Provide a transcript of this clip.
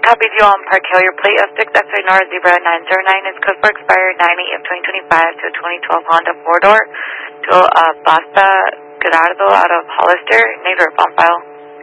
Copy you on Park Hill. Your plate of 6XY Nora Zebra 909 is code for expired 9/8 of 2025 to a 2012 Honda 4-door to Basta Gerardo out of Hollister. Neighbor on file.